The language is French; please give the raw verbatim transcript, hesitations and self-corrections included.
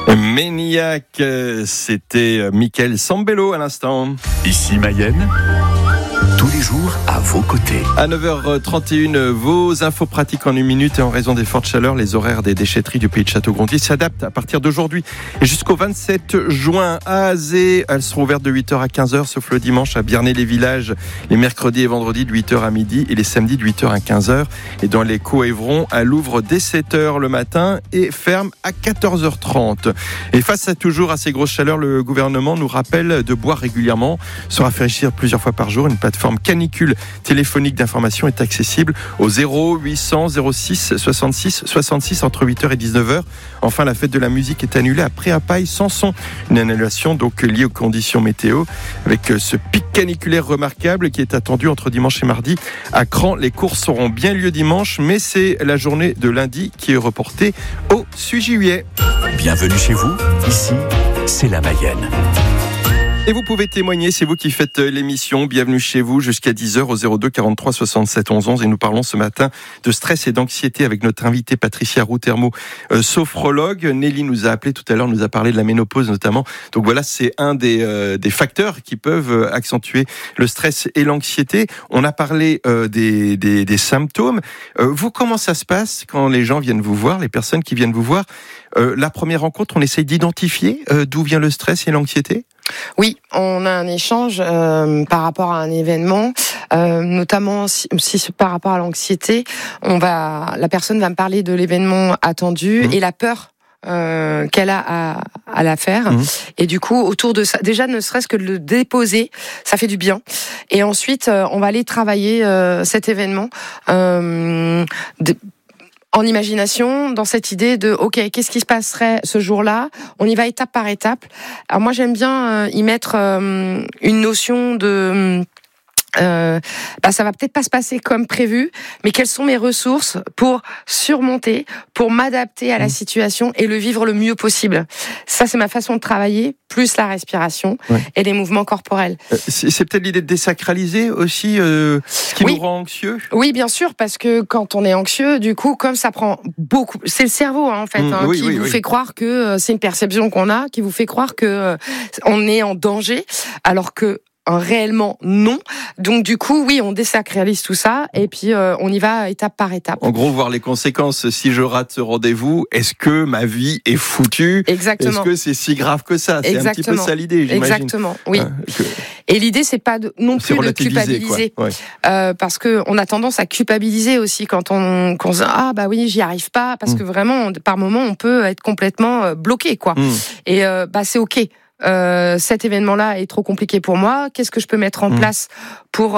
Maniac, c'était Mickaël Sambello à l'instant. Ici Mayenne, tous les jours à vos côtés. À neuf heures trente et une, vos infos pratiques en une minute. Et en raison des fortes chaleurs, les horaires des déchetteries du pays de Château-Gontier s'adaptent à partir d'aujourd'hui et jusqu'au vingt-sept juin. À Azé, elles seront ouvertes de huit heures à quinze heures, sauf le dimanche à Biernay-les-Villages, les mercredis et vendredis de huit heures à midi et les samedis de huit heures à quinze heures. Et dans les Coévrons, elle ouvre dès sept heures le matin et ferme à quatorze heures trente. Et face à toujours à ces grosses chaleurs, le gouvernement nous rappelle de boire régulièrement, se rafraîchir plusieurs fois par jour. Une plateforme canicule téléphonique d'information est accessible au zéro huit cents zéro six soixante-six soixante-six entre huit heures et dix-neuf heures. Enfin, la fête de la musique est annulée à Pré-à-Paille sans son. Une annulation donc liée aux conditions météo avec ce pic caniculaire remarquable qui est attendu entre dimanche et mardi. À Cran, les courses auront bien lieu dimanche, mais c'est la journée de lundi qui est reportée au six juillet. Bienvenue chez vous, ici, c'est la Mayenne. Et vous pouvez témoigner, c'est vous qui faites l'émission. Bienvenue chez vous jusqu'à dix heures au zéro deux quarante-trois soixante-sept onze onze. Et nous parlons ce matin de stress et d'anxiété avec notre invitée Patricia Routermo, euh, sophrologue. Nelly nous a appelé tout à l'heure, nous a parlé de la ménopause notamment. Donc voilà, c'est un des, euh, des facteurs qui peuvent accentuer le stress et l'anxiété. On a parlé euh, des, des, des symptômes. Euh, vous, comment ça se passe quand les gens viennent vous voir, les personnes qui viennent vous voir? euh, La première rencontre, on essaye d'identifier euh, d'où vient le stress et l'anxiété? Oui, on a un échange euh, par rapport à un événement, euh, notamment si, si par rapport à l'anxiété, on va, la personne va me parler de l'événement attendu mmh. et la peur euh, qu'elle a à, à la faire. Mmh. Et du coup, autour de ça, déjà ne serait-ce que de le déposer, ça fait du bien. Et ensuite, euh, on va aller travailler euh, cet événement. Euh, de, En imagination, dans cette idée de ok, qu'est-ce qui se passerait ce jour-là? On y va étape par étape. Alors moi, j'aime bien euh, y mettre euh, une notion de euh, bah, ça va peut-être pas se passer comme prévu, mais quelles sont mes ressources pour surmonter, pour m'adapter à la situation et le vivre le mieux possible. Ça, c'est ma façon de travailler, plus la respiration ouais. et les mouvements corporels. Euh, c'est, c'est peut-être l'idée de désacraliser aussi euh, ce qui oui. nous rend anxieux. Oui, bien sûr, parce que quand on est anxieux, du coup, comme ça prend beaucoup, c'est le cerveau hein, en fait, mmh, hein, oui, qui oui, vous oui. fait croire que euh, c'est une perception qu'on a, qui vous fait croire que euh, on est en danger, alors que réellement non. Donc du coup, oui, on désacralise tout ça et puis euh, on y va étape par étape. En gros, voir les conséquences. Si je rate ce rendez-vous, est-ce que ma vie est foutue? Exactement. Est-ce que c'est si grave que ça? C'est Exactement. un petit peu ça l'idée, j'imagine. Exactement, oui. Ah, que... Et l'idée, c'est pas de, non plus de culpabiliser, ouais. euh, parce que on a tendance à culpabiliser aussi quand on, quand on se dit ah bah oui, j'y arrive pas, parce mmh. que vraiment, on, par moment, on peut être complètement bloqué, quoi. Mmh. Et euh, bah c'est ok. Euh, cet événement-là est trop compliqué pour moi. Qu'est-ce que je peux mettre en mmh. place pour